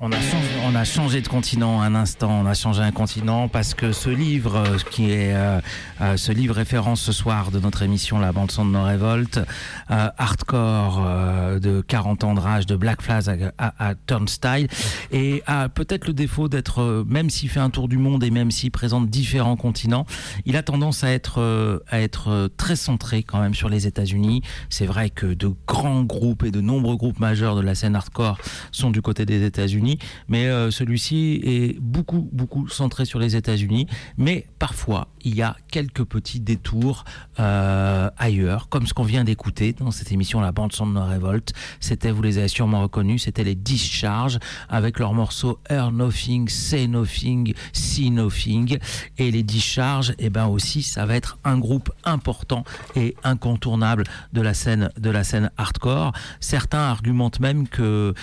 On a changé de continent un instant, on a changé un continent parce que ce livre qui est ce livre référence ce soir de notre émission La bande son de nos révoltes, hardcore de 40 ans de rage de Black Flag à Turnstile, et a peut-être le défaut d'être, même s'il fait un tour du monde et même s'il présente différents continents, il a tendance à être très centré quand même sur les États-Unis. C'est vrai que de grands groupes et de nombreux groupes majeurs de la scène hardcore sont du côté des États-Unis, mais celui-ci est beaucoup centré sur les États-Unis, mais parfois il y a quelques petits détours ailleurs, comme ce qu'on vient d'écouter dans cette émission La bande son de nos révoltes. C'était, vous les avez sûrement reconnus, c'était les Discharge avec leur morceau Hear Nothing, Say Nothing, See Nothing. Et les Discharge, eh ben aussi, ça va être un groupe important et incontournable de la scène hardcore. Certains argumentent même que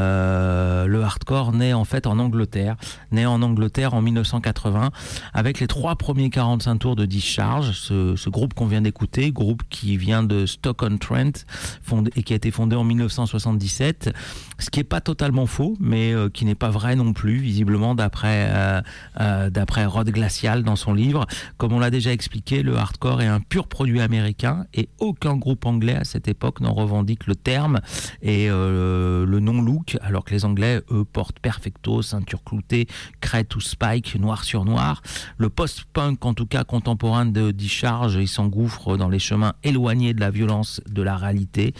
le hardcore naît en fait en Angleterre en 1980 avec les 3 premiers 45 tours de Discharge, ce groupe qu'on vient d'écouter, groupe qui vient de Stoke-on-Trent et qui a été fondé en 1977, ce qui n'est pas totalement faux, mais qui n'est pas vrai non plus, visiblement, d'après Rod Glacial dans son livre. Comme on l'a déjà expliqué, le hardcore est un pur produit américain et aucun groupe anglais à cette époque n'en revendique le terme et le non-look, alors que les Anglais, eux, portent perfecto, ceinture cloutée, crête ou spike, noir sur noir. Le post-punk, en tout cas contemporain de Discharge, il s'engouffre dans les chemins éloignés de la violence, de la réalité.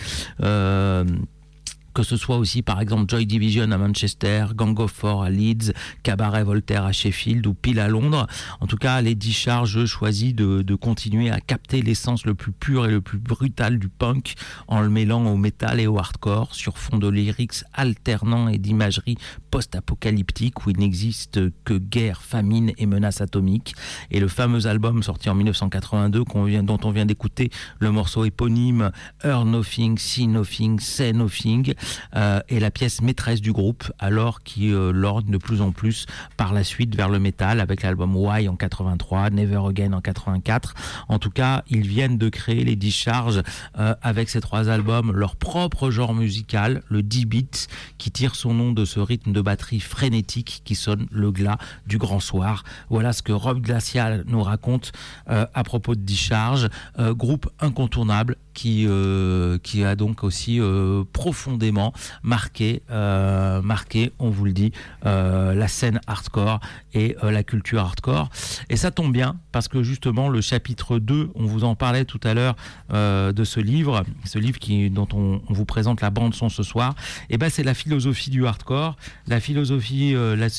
Que ce soit aussi par exemple Joy Division à Manchester, Gang of Four à Leeds, Cabaret Voltaire à Sheffield ou Peel à Londres. En tout cas, les Discharge choisissent de continuer à capter l'essence le plus pur et le plus brutal du punk en le mêlant au métal et au hardcore sur fond de lyrics alternants et d'imagerie post-apocalyptique où il n'existe que guerre, famine et menaces atomiques. Et le fameux album sorti en 1982 dont on vient d'écouter le morceau éponyme Hear Nothing, See Nothing, Say Nothing, est la pièce maîtresse du groupe, alors qui lorgne de plus en plus par la suite vers le métal avec l'album Why en 83, Never Again en 84. En tout cas, ils viennent de créer les Discharge avec ces 3 albums leur propre genre musical, le D-beat, qui tire son nom de ce rythme de batterie frénétique qui sonne le glas du grand soir. Voilà ce que Rob Glacial nous raconte à propos de Discharge, groupe incontournable qui a donc aussi profondément marqué, on vous le dit, la scène hardcore et la culture hardcore. Et ça tombe bien parce que justement le chapitre 2, on vous en parlait tout à l'heure de ce livre dont on vous présente la bande son ce soir, et ben c'est la philosophie du hardcore, la philosophie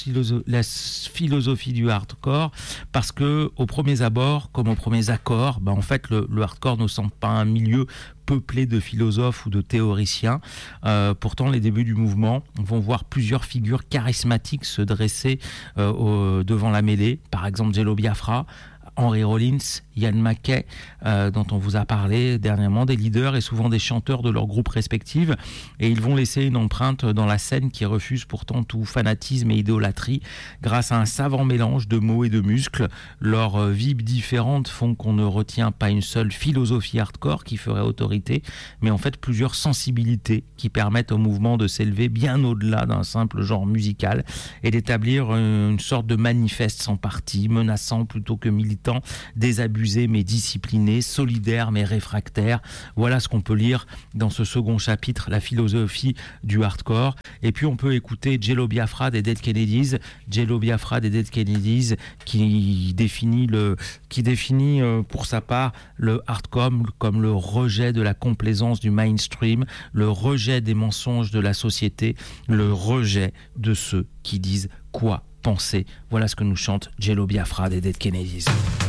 du hardcore, parce que aux premiers abords comme aux premiers accords, ben en fait le hardcore ne semble pas un milieu peuplé de philosophes ou de théoriciens. Pourtant, les débuts du mouvement vont voir plusieurs figures charismatiques se dresser devant la mêlée. Par exemple, Jello Biafra, Henry Rollins, Ian MacKaye, dont on vous a parlé dernièrement, des leaders et souvent des chanteurs de leurs groupes respectifs, et ils vont laisser une empreinte dans la scène qui refuse pourtant tout fanatisme et idolâtrie grâce à un savant mélange de mots et de muscles. Leurs vibes différentes font qu'on ne retient pas une seule philosophie hardcore qui ferait autorité, mais en fait plusieurs sensibilités qui permettent au mouvement de s'élever bien au-delà d'un simple genre musical et d'établir une sorte de manifeste sans parti, menaçant plutôt que militant, désabusé mais discipliné, solidaire mais réfractaire. Voilà ce qu'on peut lire dans ce second chapitre, la philosophie du hardcore. Et puis on peut écouter Jello Biafra des Dead Kennedys, qui définit pour sa part le hardcore comme le rejet de la complaisance du mainstream, le rejet des mensonges de la société, le rejet de ceux qui disent quoi penser. Voilà ce que nous chante Jello Biafra des Dead Kennedys.